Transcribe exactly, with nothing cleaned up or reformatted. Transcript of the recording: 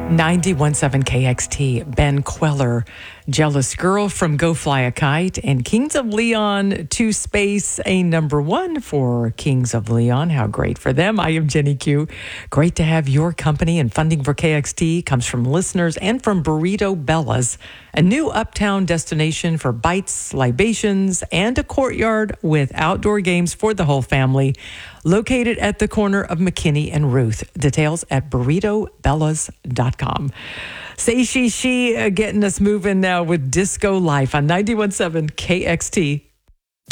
ninety-one point seven K X T, Ben Queller, Jealous Girl from Go Fly a Kite, and Kings of Leon to Space, a number one for Kings of Leon. How great for them. I am Jenny Q. Great to have your company, and funding for K X T comes from listeners and from Burrito Bella's, a new uptown destination for bites, libations, and a courtyard with outdoor games for the whole family, located at the corner of McKinney and Ruth. Details at burrito bellas dot com. Say She She uh, getting us moving now with Disco Life on ninety-one point seven K X T.